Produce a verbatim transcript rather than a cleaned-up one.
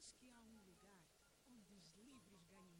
Diz que há um lugar onde os livros ganham